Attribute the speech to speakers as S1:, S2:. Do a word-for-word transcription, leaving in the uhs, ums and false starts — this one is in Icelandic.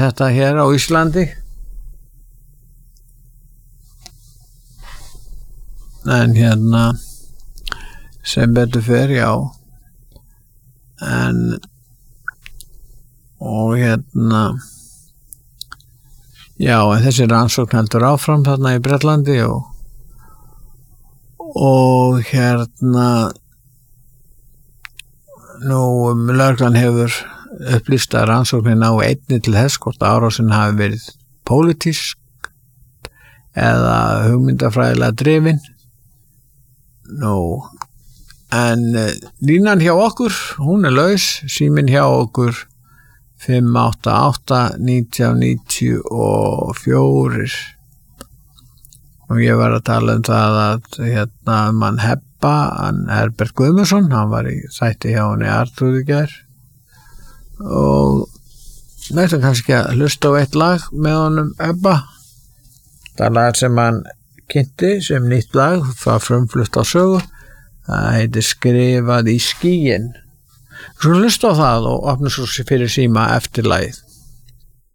S1: þetta hér á Íslandi. En hérna sem betur fer, já. En og hérna já, en þessi rannsókn heldur áfram þarna í Bretlandi og og hérna nú lögreglan hefur upplýst að rannsóknin á einni til þess hvort árásin hafi verið pólitísk eða hugmyndafræðilega drifin. Nú, en línan hjá okkur, hún er laus, síminn hjá okkur fimm átta átta nítján níutíu og fjögur. Og ég var að tala um það að hérna mann Hebba, hann Herbert Guðmundsson, hann var í þætti hjá henni Artur í gær. Og nættum kannski að hlusta á eitt lag með honum Hebba. Það lag sem hann kynnti sem nýtt lag, það frumflutt á sögu. Það heitir Skrifað í skýin. Svo hlusta á það og opna svo fyrir síma eftir lagið.